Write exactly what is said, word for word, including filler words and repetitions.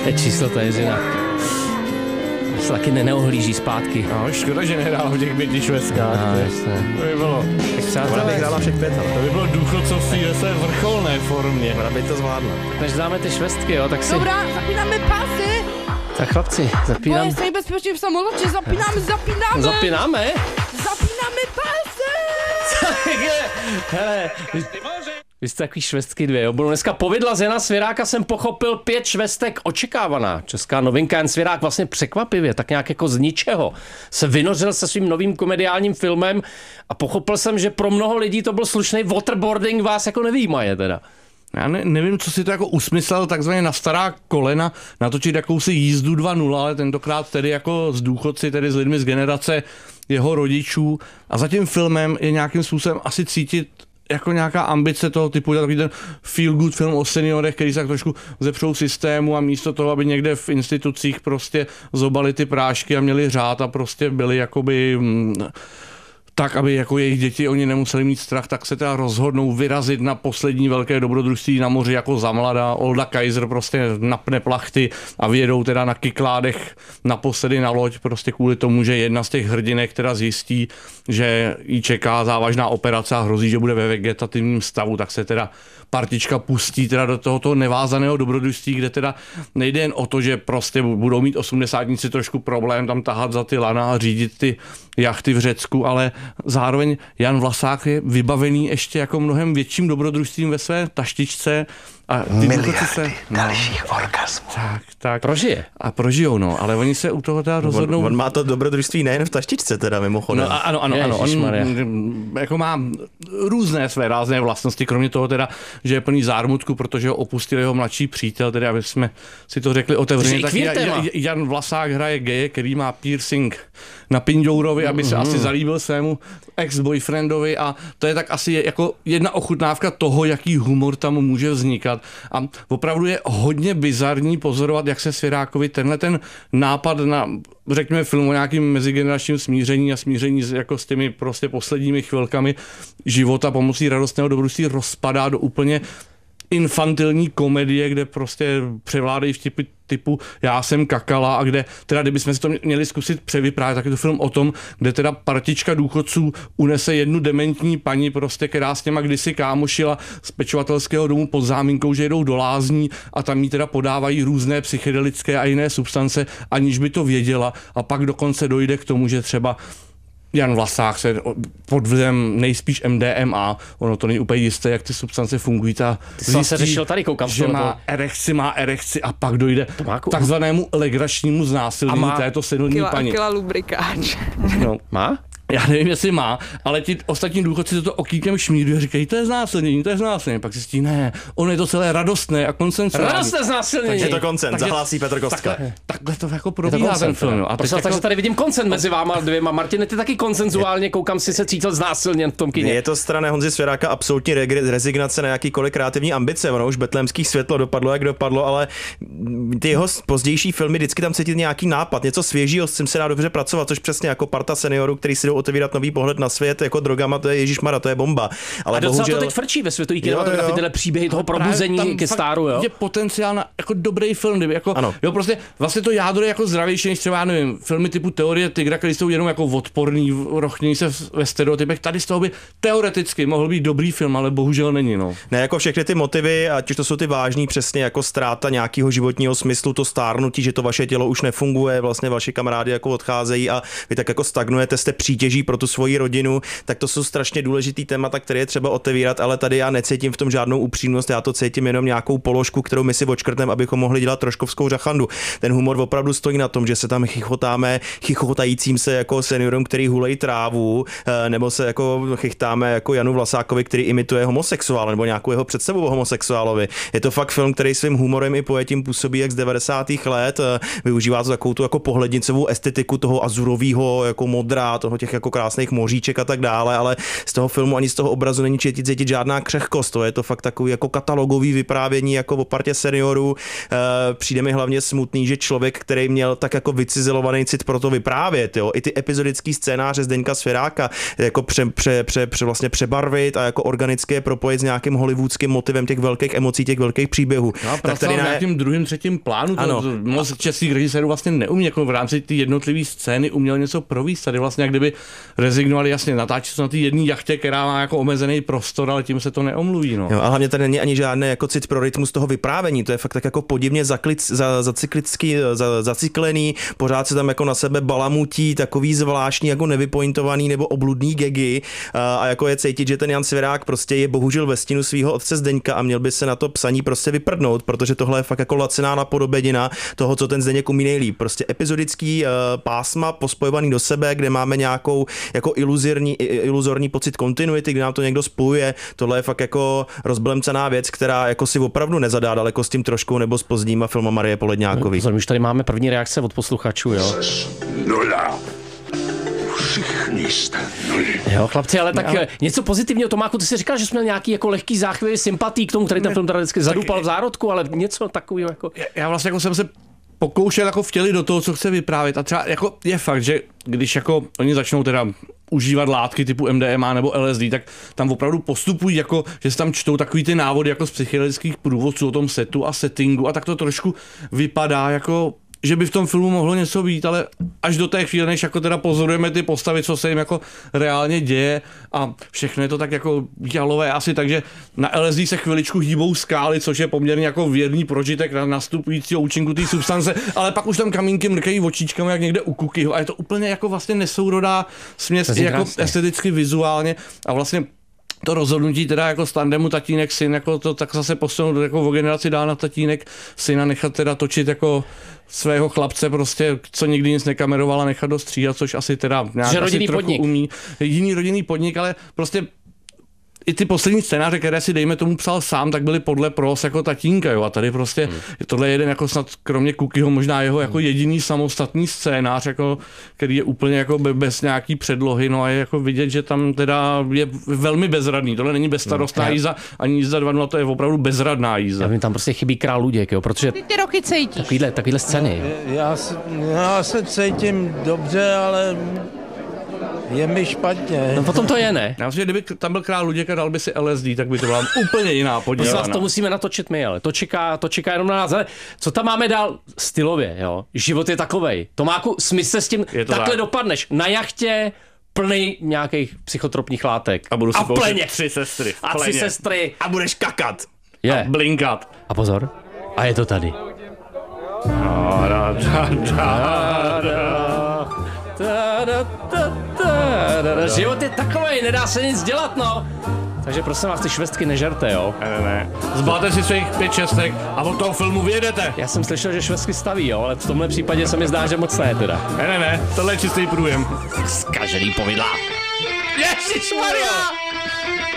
Číslo to je zina. Se taky neohlíží zpátky. No, škoda, že nehrál v těch pěti švestkách. No, jasně. To by bylo. Ona by hrála všech pět, ale To by bylo důchodcovství ve své vrcholné formě. ona by to zvládla. Než dáme ty švestky, jo, tak si... Dobrá, zapínáme pásy. Tak chlapci, To zapínám... je nejbezpečnější v samoloče, zapínáme, zapínáme. Zapínáme? Zapínáme pásy. Hele, vy jste takový švestky dvě, jo. Budou dneska povidla z Jana Svěráka, jsem pochopil pět švestek očekávaná. Česká novinka, Jan Svěrák vlastně překvapivě, tak nějak jako z ničeho se vynořil se svým novým komediálním filmem a pochopil jsem, že pro mnoho lidí to byl slušný waterboarding, vás jako nevýmaje teda. Já ne, nevím, co si to jako usmyslel takzvaně na stará kolena, natočit jakousi jízdu dva nula, ale tentokrát tedy jako s důchodci, tedy s lidmi z generace jeho rodičů. A za tím filmem je nějakým způsobem asi cítit jako nějaká ambice toho typu, takový ten feel good film o seniorech, který se tak trošku zepřou systému a místo toho, aby někde v institucích prostě zobali ty prášky a měli řád a prostě byli jakoby... Mm, tak, aby jako jejich děti, oni nemuseli mít strach, tak se teda rozhodnou vyrazit na poslední velké dobrodružství na moři jako za mladá. Olda Kaiser prostě napne plachty a vyjedou teda na kykládech naposledy na loď, prostě kvůli tomu, že jedna z těch hrdinek teda zjistí, že jí čeká závažná operace a hrozí, že bude ve vegetativním stavu, tak se teda partička pustí teda do tohoto nevázaného dobrodružství, kde teda nejde jen o to, že prostě budou mít osmdesátníci trošku problém tam tahat za ty lana a řídit ty jachty v Řecku, ale zároveň Jan Vlasák je vybavený ještě jako mnohem větším dobrodružstvím ve své taštičce. A ty miliardy se, no, dalších orgasmů. Tak, tak. Prožije. A prožijou, no, ale oni se u toho teda rozhodnou... On, on má to dobrodružství nejen v taštičce teda mimochodem. No, ano, ano, ano. On jako má různé své rázné vlastnosti, kromě toho teda, že je plný zármutku, protože ho opustil jeho mladší přítel, tedy aby jsme si to řekli otevřeně. Tak Jan Vlasák hraje geje, který má piercing na pindourovi, aby se mm. asi zalíbil svému ex-boyfriendovi a to je tak asi jako jedna ochutnávka toho, jaký humor tam může vznikat. A opravdu je hodně bizarní pozorovat, jak se Svěrákovi tenhle ten nápad na, řekněme, film o nějakým mezigeneračním smíření a smíření s, jako s těmi prostě posledními chvilkami života pomocí radostného dobrodružství rozpadá do úplně infantilní komedie, kde prostě převládají vtipy typu já jsem kakala a kde teda kdybychom si to měli zkusit převyprávět, tak je to film o tom, kde teda partička důchodců unese jednu dementní paní prostě, která s těma kdysi kámošila z pečovatelského domu pod záminkou, že jedou do lázní a tam jí teda podávají různé psychedelické a jiné substance, aniž by to věděla a pak dokonce dojde k tomu, že třeba Jan Vlasák se pod vlivem nejspíš M D M A, ono to není úplně jisté, jak ty substance fungují. Ta ty jsi se řešil tady, koukám. Že má erekci, má erekci a pak dojde k takzvanému legračnímu znásilnění má této senilní paní. Kila lubrikáč. No. Má? Já nevím, jestli má, ale ti ostatní důchodci toto okýkem šmírují a říkají, to je znásilnění, to je znásilnění. Pak zjistí, ne, ono je to celé radostné a konsensuální. Radostné znásilnění. Takže je to koncent, zahlásí Petr Kostka. Takhle, takhle to jako probíhá ten film. A Prostě, takže jako... tady vidím koncent mezi váma dvěma. Martine, ty taky konsenzuálně, koukám, si se cítil znásilněn v tom kině. Je to strana Honzy Svěráka absolutní rezignace na jakýkoliv kreativní ambice. Ono už Betlémský světlo dopadlo, jak dopadlo, ale ty jeho pozdější filmy vždycky tam cítit nějaký nápad, něco svěžího, s čím se dá dobře pracovat, což přesně jako parta seniorů, který si jdou otevírat nový pohled na svět, jako drogama, to je ježišmarja, to je bomba. Ale a docela bohužel... to teď frčí ve světové kinematografii, tyhle příběhy toho probuzení ke stáru, jo. Je potenciál na jako dobrý film, kdyby jako ano. Jo, prostě vlastně to jádro je jako zdravější než třeba, nevím, filmy typu Teorie tygra, které jsou jenom jako odporný, rochnění se ve stereotypech. Tady z toho by teoreticky mohl být dobrý film, ale bohužel není, no. Ne, jako všechny ty motivy, ať už to jsou ty vážný, přesně jako ztráta nějakého životního smyslu, to stárnutí, že to vaše tělo už nefunguje, vlastně vaši kamarádi jako odcházejí a vy tak jako stagnujete, jste přítěží pro tu svoji rodinu, tak to jsou strašně důležitý témata, které je třeba otevírat, ale tady já necítím v tom žádnou upřímnost, já to cítím jenom nějakou položku, kterou my si odškrtneme, abychom mohli dělat troškovskou řachandu. Ten humor opravdu stojí na tom, že se tam chichotáme chichotajícím se jako seniorům, který hulejí trávu, nebo se jako chichtáme jako Janu Vlasákovi, který imituje homosexuál nebo nějakou jeho představu o homosexuálovi. Je to fakt film, který svým humorem i pojetím působí jak z devadesátých let, využívá to takovou tu jako pohlednicovou estetiku toho azurového jako modra, toho těch jako krásných moříček a tak dále, ale z toho filmu ani z toho obrazu není cítit žádná křehkost. To je to fakt takový jako katalogový vyprávění jako o partě seniorů. E, přijde mi hlavně smutný, že člověk, který měl tak jako vycizelovaný cit pro to vyprávět, jo, i ty epizodický scénáře Zdeňka Svěráka jako pře, pře, pře, pře, vlastně přebarvit a jako organické propojit s nějakým hollywoodským motivem těch velkých emocí, těch velkých příběhů. No, tak tady na nějakým druhým, třetím plánu, to, to moc českých režisérů vlastně neumí jako v rámci ty jednotlivé scény uměl něco províst. Tady vlastně jak kdyby rezignovali, jasně natáčet se na ty jedné jachtě, která má jako omezený prostor, ale tím se to neomluví. No. Jo, a hlavně tady není ani žádný jako cit pro rytmus toho vyprávění. To je fakt tak jako podivně zaklic, za, zacyklicky, za, zacyklený, pořád se tam jako na sebe balamutí takový zvláštní jako nevypointovaný nebo obludný gagy a, a jako je cítit, že ten Jan Svěrák prostě je bohužel ve stínu svého otce Zdeňka a měl by se na to psaní prostě vyprdnout, protože tohle je fakt jako laciná napodobenina toho, co ten Zdeněk umí nejlíp. Prostě epizodický uh, pásma pospojovaný do sebe, kde máme nějakou jako iluzorní, iluzorní pocit kontinuity, kde nám to někdo spojuje. Tohle je fakt jako rozblemcená věc, která jako si opravdu nezadá daleko s tím trošku nebo s pozdníma filmem Marie Poledňákový. No, už tady máme první reakce od posluchačů, jo. Nula. Všichni jste nuly. Jo, chlapci, ale tak no. něco pozitivního, Tomáku, ty jsi říkal, že jsi měl nějaký jako lehký záchvěv sympatí k tomu, který ten film teda vždycky zadupal v zárodku, ale něco takového jako... Já vlastně jako jsem se pokoušel jako vtělit do toho, co chce vyprávět a třeba jako je fakt, že když jako oni začnou teda užívat látky typu M D M A nebo L S D, tak tam opravdu postupují jako, že se tam čtou takový ty návody jako z psychedelických průvodců o tom setu a settingu a tak to trošku vypadá jako, že by v tom filmu mohlo něco být, ale až do té chvíle, než jako teda pozorujeme ty postavy, co se jim jako reálně děje a všechno je to tak jako jalové asi, takže na L S D se chviličku hýbou skály, což je poměrně jako věrný prožitek na nastupujícího účinku té substance, ale pak už tam kamínky mrkají očičkami jak někde u Kukyho a je to úplně jako vlastně nesourodá směs i jako esteticky, vizuálně a vlastně to rozhodnutí teda jako z tandemu tatínek syn, jako to tak zase posunout jako o generaci dál na tatínek syna nechat teda točit jako svého chlapce prostě, co nikdy nic nekameroval a nechat ho stříhat, což asi teda nějak že asi rodinný trochu podnik. umí. Jiný rodinný podnik, ale prostě i ty poslední scénáře, které si dejme tomu psal sám, tak byly podle pros jako tatínka, jo. A tady prostě hmm. tohle je jeden jako snad kromě Kukyho možná jeho jako jediný samostatný scénář, jako, který je úplně jako bez nějaký předlohy, no a je jako vidět, že tam teda je velmi bezradný. Tohle není bezstarostná hmm. jízda, ani jízda dva nula, to je opravdu bezradná jízda. Já vím, tam prostě chybí král Luděk, jo, protože Ty ty roky cítíš. Takovýhle, takovýhle scény. No, já, se, já se cítím dobře, ale je mi špatně. No potom to je, ne? Já myslím, že kdyby tam byl král Luděk a dal by si L S D, tak by to byla úplně jiná podívaná. To musíme natočit my, ale to čeká, to čeká jenom na nás. Ale co tam máme dál stylově, jo? Život je takovej. Tomáku, smysl se s tím takhle tak. dopadneš. Na jachtě plný nějakých psychotropních látek. A budu si a pleně. tři sestry. A tři sestry. A budeš kakat. Je. A blinkat. A pozor. A je to tady. Život je takovej, nedá se nic dělat, no. Takže prosím vás, ty švestky nežerte, jo? Ne, ne, ne. Zbalte si svých pět šestek a od toho filmu vyjedete. Já jsem slyšel, že švestky staví, jo, ale v tomhle případě se mi zdá, že moc ne, teda. Ne, ne, ne, tohle je čistý průjem. Zkažený povidlá. Ježišmarja!